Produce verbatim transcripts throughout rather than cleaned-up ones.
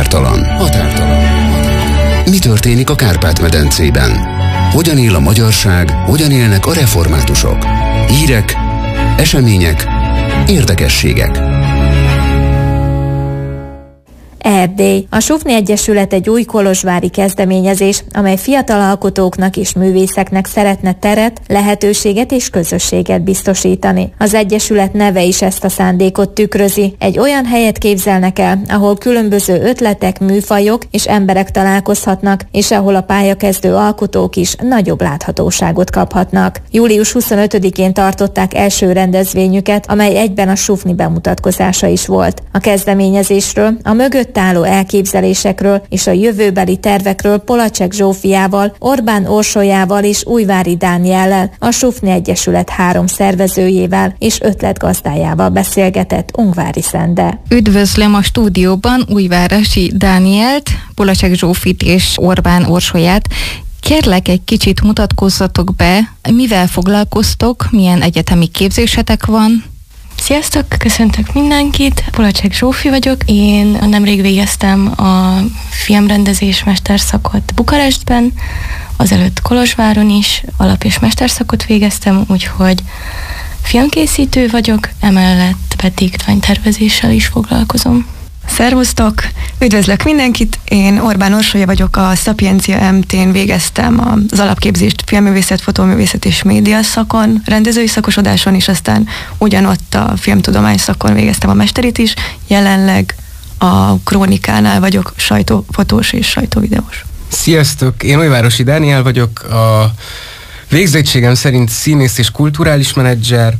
Határtalan. Határtalan. Mi történik a Kárpát-medencében? Hogyan él a magyarság, hogyan élnek a reformátusok? Hírek, események, érdekességek. Erdély. A Sufni Egyesület egy új kolozsvári kezdeményezés, amely fiatal alkotóknak és művészeknek szeretne teret, lehetőséget és közösséget biztosítani. Az Egyesület neve is ezt a szándékot tükrözi. Egy olyan helyet képzelnek el, ahol különböző ötletek, műfajok és emberek találkozhatnak, és ahol a pályakezdő alkotók is nagyobb láthatóságot kaphatnak. július huszonötödikén tartották első rendezvényüket, amely egyben a Sufni bemutatkozása is volt. A kezdeményezésről, a mögött álló elképzelésekről és a jövőbeli tervekről Polacsek Zsófiával, Orbán Orsolyával és Újvári Dániellel, a Sufni Egyesület három szervezőjével és ötletgazdájával beszélgetett Ungvári Szende. Üdvözlöm a stúdióban Újvárosi Dánielt, Polacsek Zsófit és Orbán Orsolyát. Kérlek, egy kicsit mutatkozzatok be, mivel foglalkoztok, milyen egyetemi képzésetek van? Sziasztok, köszöntök mindenkit, Polacsek Zsófi vagyok. Én nemrég végeztem a filmrendezés mesterszakot Bukarestben, azelőtt Kolozsváron is alap- és mesterszakot végeztem, úgyhogy filmkészítő vagyok, emellett pedig könyvtervezéssel is foglalkozom. Szervusztok! Üdvözlök mindenkit! Én Orbán Orsolya vagyok, a Szapiencia em té-n végeztem az alapképzést filmművészet, fotóművészet és média szakon, rendezői szakosodáson, és aztán ugyanott a filmtudomány szakon végeztem a mesterit is. Jelenleg a Krónikánál vagyok sajtófotós és sajtóvideós. Sziasztok! Én Újvárosi Dániel vagyok, a végzettségem szerint színész és kulturális menedzser,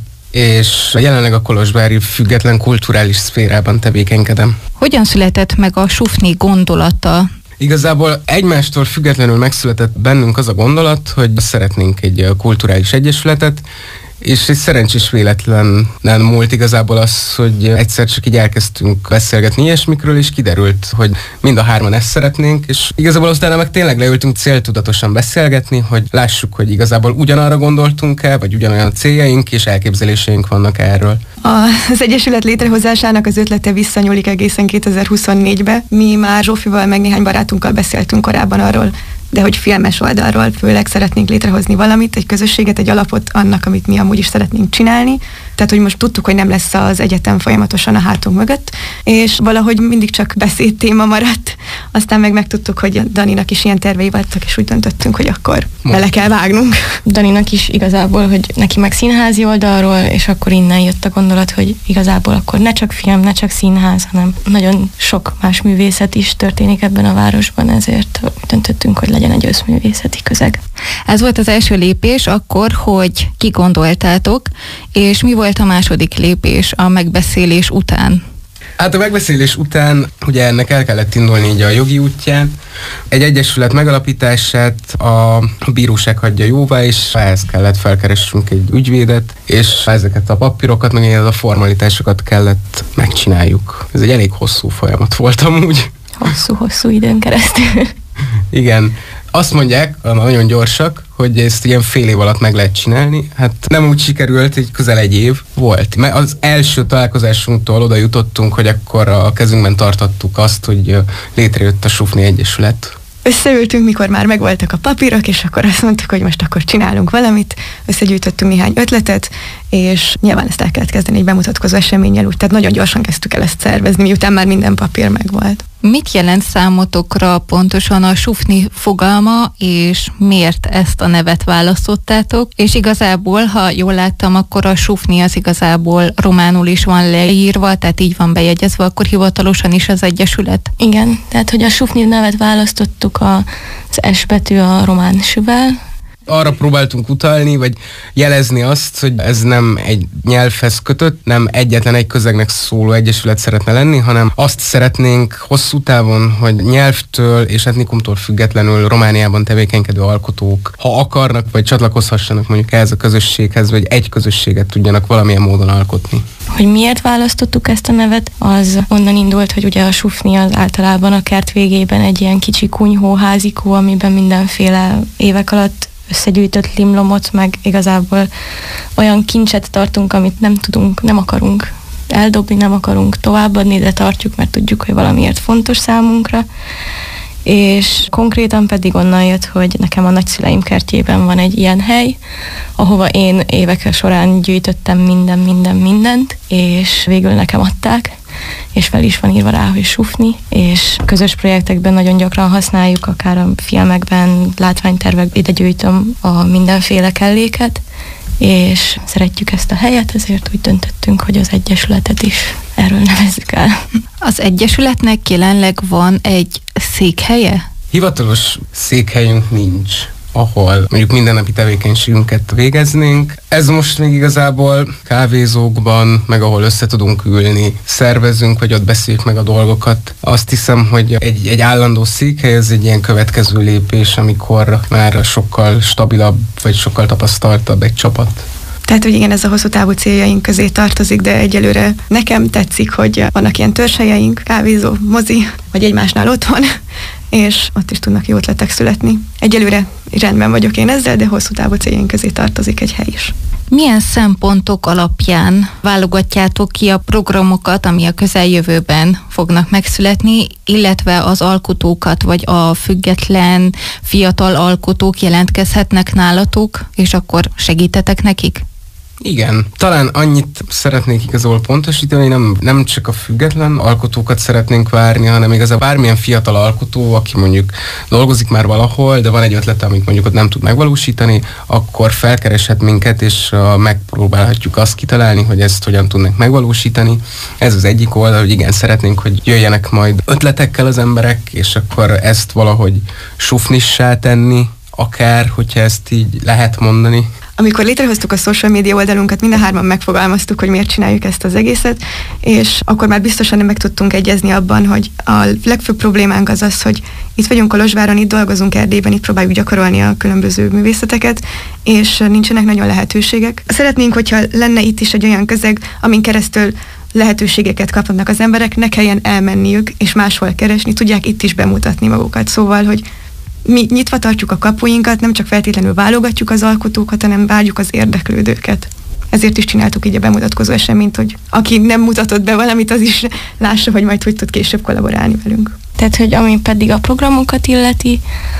és jelenleg a kolozsvári független kulturális szférában tevékenykedem. Hogyan született meg a Sufni gondolata? Igazából egymástól függetlenül megszületett bennünk az a gondolat, hogy szeretnénk egy kulturális egyesületet, és egy szerencsés véletlen múlt igazából az, hogy egyszer csak így elkezdtünk beszélgetni ilyesmikről, és kiderült, hogy mind a hárman ezt szeretnénk, és igazából aztán meg tényleg leültünk céltudatosan beszélgetni, hogy lássuk, hogy igazából ugyanarra gondoltunk-e, vagy ugyanolyan céljaink és elképzeléseink vannak erről. Az Egyesület létrehozásának az ötlete visszanyúlik egészen kétezer-huszonnégybe. Mi már Zsófival meg néhány barátunkkal beszéltünk korábban arról, de hogy filmes oldalról főleg szeretnénk létrehozni valamit, egy közösséget, egy alapot annak, amit mi amúgy is szeretnénk csinálni. Tehát, hogy most tudtuk, hogy nem lesz az egyetem folyamatosan a hátunk mögött, és valahogy mindig csak beszédtéma maradt. Aztán meg megtudtuk, hogy Daninak is ilyen tervei voltak, és úgy döntöttünk, hogy akkor bele kell vágnunk. Daninak is igazából, hogy neki meg színházi oldalról, és akkor innen jött a gondolat, hogy igazából akkor ne csak film, ne csak színház, hanem nagyon sok más művészet is történik ebben a városban, ezért döntöttünk, hogy legyen egy összművészeti közeg. Ez volt az első lépés akkor, hogy kigondoltátok, és mi volt a második lépés a megbeszélés után? Hát a megbeszélés után ugye ennek el kellett indulni így a jogi útján. Egy egyesület megalapítását a bíróság hagyja jóvá, és ehhez kellett felkeressünk egy ügyvédet, és ezeket a papírokat, meg a formalitásokat kellett megcsináljuk. Ez egy elég hosszú folyamat volt amúgy. Hosszú-hosszú időn keresztül. Igen. Azt mondják, nagyon gyorsak, hogy ezt ilyen fél év alatt meg lehet csinálni. Hát nem úgy sikerült, hogy közel egy év volt. Mert az első találkozásunktól oda jutottunk, hogy akkor a kezünkben tartottuk azt, hogy létrejött a Sufni Egyesület. Összeültünk, mikor már megvoltak a papírok, és akkor azt mondtuk, hogy most akkor csinálunk valamit. Összegyűjtöttünk néhány ötletet, és nyilván ezt el kellett kezdeni egy bemutatkozó eseménnyel, úgy, tehát nagyon gyorsan kezdtük el ezt szervezni, miután már minden papír megvolt. Mit jelent számotokra pontosan a Sufni fogalma, és miért ezt a nevet választottátok? És igazából, ha jól láttam, akkor a Sufni az igazából románul is van leírva, tehát így van bejegyezve, akkor hivatalosan is az egyesület? Igen, tehát hogy a Sufni nevet választottuk, az S betű a román süvel. Arra próbáltunk utalni, vagy jelezni azt, hogy ez nem egy nyelvhez kötött, nem egyetlen egy közegnek szóló egyesület szeretne lenni, hanem azt szeretnénk hosszú távon, hogy nyelvtől és etnikumtól függetlenül Romániában tevékenykedő alkotók, ha akarnak, vagy csatlakozhassanak mondjuk ehhez a közösséghez, vagy egy közösséget tudjanak valamilyen módon alkotni. Hogy miért választottuk ezt a nevet, az onnan indult, hogy ugye a Sufni az általában a kert végében egy ilyen kicsi kunyhó, házikó, amiben mindenféle évek alatt összegyűjtött limlomot, meg igazából olyan kincset tartunk, amit nem tudunk, nem akarunk eldobni, nem akarunk továbbadni, de tartjuk, mert tudjuk, hogy valamiért fontos számunkra. És konkrétan pedig onnan jött, hogy nekem a nagyszüleim kertjében van egy ilyen hely, ahova én évek során gyűjtöttem minden, minden, mindent, és végül nekem adták, és fel is van írva rá, hogy Sufni, és közös projektekben nagyon gyakran használjuk, akár a filmekben, látványtervekben, ide gyűjtöm a mindenféle kelléket, és szeretjük ezt a helyet, ezért úgy döntöttünk, hogy az Egyesületet is erről nevezzük el. Az Egyesületnek jelenleg van egy székhelye? Hivatalos székhelyünk nincs, ahol mondjuk mindennapi tevékenységünket végeznénk. Ez most még igazából kávézókban, meg ahol össze tudunk ülni, szervezünk, vagy ott beszéljük meg a dolgokat. Azt hiszem, hogy egy, egy állandó székhely, ez egy ilyen következő lépés, amikor már sokkal stabilabb, vagy sokkal tapasztaltabb egy csapat. Tehát, hogy igen, ez a hosszú távú céljaink közé tartozik, de egyelőre nekem tetszik, hogy vannak ilyen törzshelyeink, kávézó, mozi, vagy egymásnál otthon, és ott is tudnak jó ötletek születni. Egyelőre rendben vagyok én ezzel, de hosszú távú céljaink közé tartozik egy hely is. Milyen szempontok alapján válogatjátok ki a programokat, ami a közeljövőben fognak megszületni, illetve az alkotókat, vagy a független fiatal alkotók jelentkezhetnek nálatok, és akkor segítetek nekik? Igen. Talán annyit szeretnék igazából pontosítani, nem, nem csak a független alkotókat szeretnénk várni, hanem igazából bármilyen fiatal alkotó, aki mondjuk dolgozik már valahol, de van egy ötlete, amit mondjuk ott nem tud megvalósítani, akkor felkereshet minket, és uh, megpróbálhatjuk azt kitalálni, hogy ezt hogyan tudnak megvalósítani. Ez az egyik oldal, hogy igen, szeretnénk, hogy jöjjenek majd ötletekkel az emberek, és akkor ezt valahogy sufnissá tenni, akár, hogyha ezt így lehet mondani. Amikor létrehoztuk a social media oldalunkat, mind a hárman megfogalmaztuk, hogy miért csináljuk ezt az egészet, és akkor már biztosan meg tudtunk egyezni abban, hogy a legfőbb problémánk az az, hogy itt vagyunk Kolozsváron, itt dolgozunk Erdélyben, itt próbáljuk gyakorolni a különböző művészeteket, és nincsenek nagyon lehetőségek. Szeretnénk, hogyha lenne itt is egy olyan közeg, amin keresztül lehetőségeket kapnak az emberek, ne kelljen elmenniük, és máshol keresni, tudják itt is bemutatni magukat. Szóval, hogy mi nyitva tartjuk a kapuinkat, nem csak feltétlenül válogatjuk az alkotókat, hanem várjuk az érdeklődőket. Ezért is csináltuk így a bemutatkozó eseményt, hogy aki nem mutatott be valamit, az is lássa, hogy majd hogy tud később kollaborálni velünk. Tehát, hogy ami pedig a programokat illeti,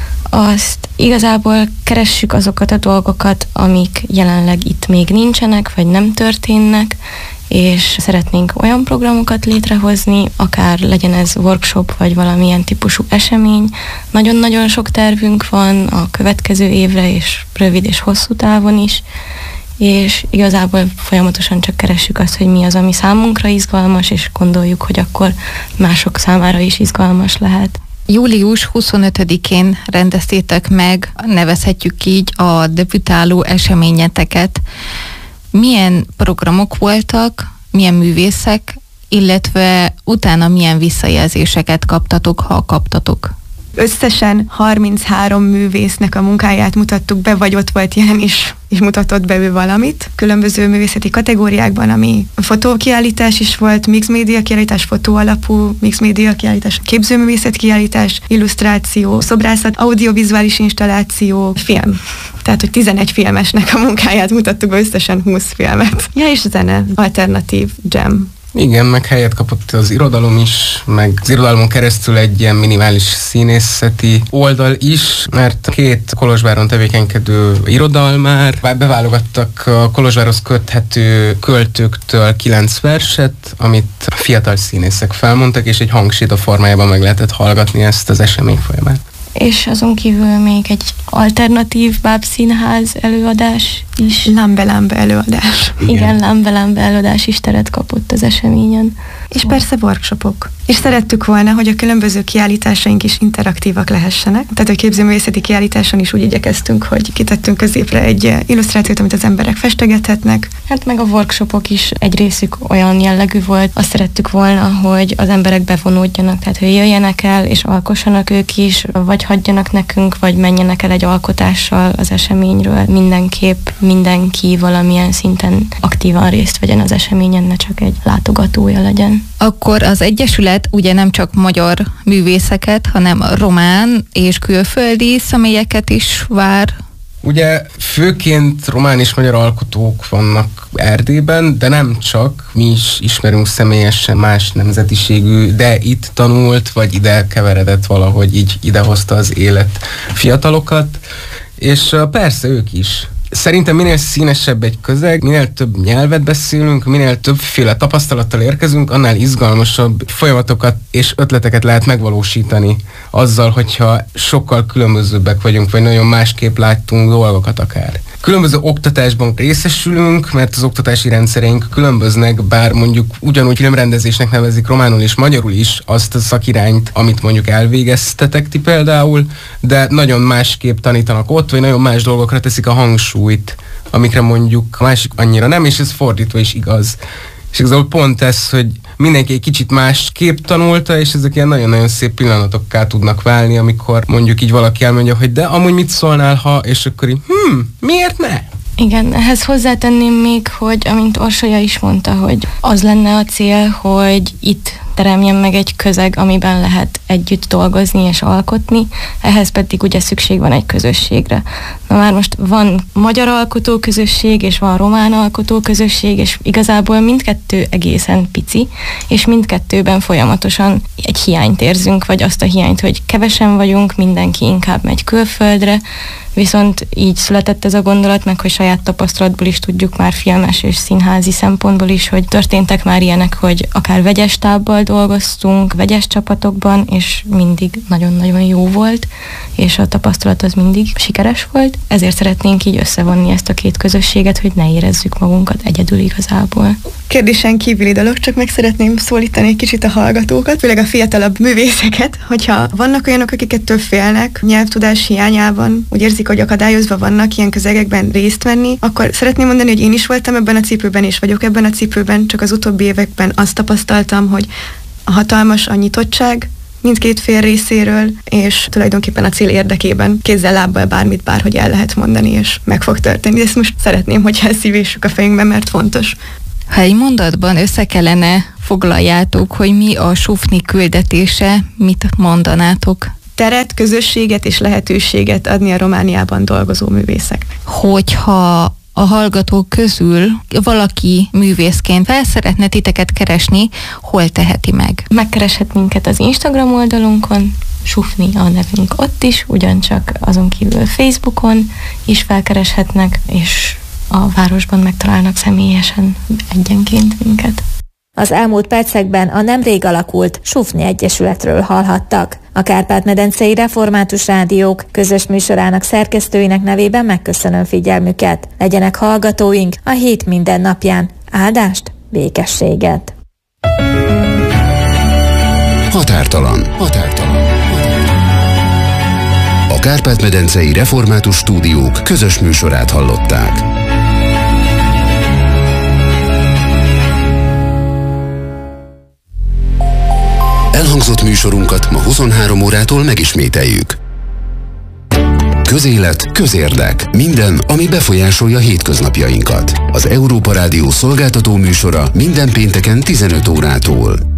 azt igazából keressük azokat a dolgokat, amik jelenleg itt még nincsenek, vagy nem történnek, és szeretnénk olyan programokat létrehozni, akár legyen ez workshop, vagy valamilyen típusú esemény. Nagyon-nagyon sok tervünk van a következő évre, és rövid és hosszú távon is, és igazából folyamatosan csak keressük azt, hogy mi az, ami számunkra izgalmas, és gondoljuk, hogy akkor mások számára is izgalmas lehet. július huszonötödikén rendeztétek meg, nevezhetjük így, a debütáló eseményeteket. Milyen programok voltak, milyen művészek, illetve utána milyen visszajelzéseket kaptatok, ha kaptatok? Összesen harminchárom művésznek a munkáját mutattuk be, vagy ott volt ilyen is, és mutatott be ő valamit. Különböző művészeti kategóriákban, ami fotókiállítás is volt, mixmédia kiállítás, fotó alapú mixmédia kiállítás, képzőművészet kiállítás, illusztráció, szobrászat, audiovizuális installáció, film. Tehát, hogy tizenegy filmesnek a munkáját mutattuk be, összesen húsz filmet. Ja, és zene, alternatív, jam. Igen, meg helyet kapott az irodalom is, meg az irodalmon keresztül egy ilyen minimális színészeti oldal is, mert két Kolozsváron tevékenykedő irodalmár beválogattak a Kolozsvárhoz köthető költőktől kilenc verset, amit fiatal színészek felmondtak, és egy hangséta formájában meg lehetett hallgatni ezt az esemény folyamán. És azon kívül még egy alternatív bábszínház előadás is. Lambe-lambe előadás. Igen, Igen lambe-lambe előadás is teret kapott az eseményen. És persze workshopok. És szerettük volna, hogy a különböző kiállításaink is interaktívak lehessenek. Tehát a képzőművészeti kiállításon is úgy igyekeztünk, hogy kitettünk középre egy illusztrációt, amit az emberek festegethetnek. Hát meg a workshopok is egy részük olyan jellegű volt. Azt szerettük volna, hogy az emberek bevonódjanak, tehát hogy jöjjenek el és alkossanak ők is, vagy hagyjanak nekünk, vagy menjenek el egy alkotással az eseményről. Mindenképp mindenki valamilyen szinten aktívan részt vegyen az eseményen, ne csak egy látogatója legyen. Akkor az Egyesület ugye nem csak magyar művészeket, hanem román és külföldi személyeket is vár Ugye főként román és magyar alkotók vannak Erdélyben, de nem csak. Mi is ismerünk személyesen más nemzetiségű, de itt tanult, vagy ide keveredett valahogy, így idehozta az élet fiatalokat. És persze ők is. Szerintem minél színesebb egy közeg, minél több nyelvet beszélünk, minél többféle tapasztalattal érkezünk, annál izgalmasabb folyamatokat és ötleteket lehet megvalósítani azzal, hogyha sokkal különbözőbbek vagyunk, vagy nagyon másképp láttunk dolgokat akár. Különböző oktatásban részesülünk, mert az oktatási rendszereink különböznek, bár mondjuk ugyanúgy filmrendezésnek nevezik románul és magyarul is azt a szakirányt, amit mondjuk elvégeztetek ti például, de nagyon másképp tanítanak ott, vagy nagyon más dolgokra teszik a hangsúlyt, amikre mondjuk a másik annyira nem, és ez fordítva is igaz. És igazából pont ez, hogy mindenki egy kicsit másképp tanulta, és ezek ilyen nagyon-nagyon szép pillanatokká tudnak válni, amikor mondjuk így valaki elmondja, hogy de amúgy mit szólnál, ha, és akkor így, hm, miért ne? Igen, ehhez hozzátenném még, hogy amint Orsolya is mondta, hogy az lenne a cél, hogy itt teremjen meg egy közeg, amiben lehet együtt dolgozni és alkotni, ehhez pedig ugye szükség van egy közösségre. Na már most van magyar alkotóközösség, és van román alkotóközösség, és igazából mindkettő egészen pici, és mindkettőben folyamatosan egy hiányt érzünk, vagy azt a hiányt, hogy kevesen vagyunk, mindenki inkább megy külföldre, viszont így született ez a gondolat, meg hogy saját tapasztalatból is tudjuk már filmes és színházi szempontból is, hogy történtek már ilyenek, hogy akár vegyes tábbal dolgoztunk, vegyes csapatokban, és mindig nagyon-nagyon jó volt, és a tapasztalat az mindig sikeres volt. Ezért szeretnénk így összevonni ezt a két közösséget, hogy ne érezzük magunkat egyedül igazából. Kérdésen kívüli dolog, csak meg szeretném szólítani egy kicsit a hallgatókat, főleg a fiatalabb művészeket, hogyha vannak olyanok, akik ettől félnek, nyelvtudás hiányában, úgy érzik, hogy akadályozva vannak ilyen közegekben részt venni, akkor szeretném mondani, hogy én is voltam ebben a cipőben, és vagyok ebben a cipőben, csak az utóbbi években azt tapasztaltam, hogy a hatalmas a nyitottság mindkét fél részéről, és tulajdonképpen a cél érdekében kézzel-lábbal bármit bárhogy el lehet mondani, és meg fog történni. Ezt most szeretném, hogyha elszívésük a fejünkben, mert fontos. Ha egy mondatban össze kellene foglaljátok, hogy mi a Sufni küldetése, mit mondanátok? Teret, közösséget és lehetőséget adni a Romániában dolgozó művészek. Hogyha a hallgatók közül valaki művészként fel szeretne titeket keresni, hol teheti meg? Megkereshet minket az Instagram oldalunkon, Sufni a nevünk ott is, ugyancsak azon kívül Facebookon is felkereshetnek, és a városban megtalálnak személyesen egyenként minket. Az elmúlt percekben a nemrég alakult Sufni Egyesületről hallhattak. A Kárpát-medencei Református Rádiók közös műsorának szerkesztőinek nevében megköszönöm figyelmüket. Legyenek hallgatóink a hét minden napján. Áldást, békességet! Határtalan. Határtalan. A Kárpát-medencei Református Stúdiók közös műsorát hallották. Elhangzott műsorunkat ma huszonhárom órától megismételjük. Közélet, közérdek. Minden, ami befolyásolja hétköznapjainkat. Az Európa Rádió szolgáltató műsora minden pénteken tizenöt órától.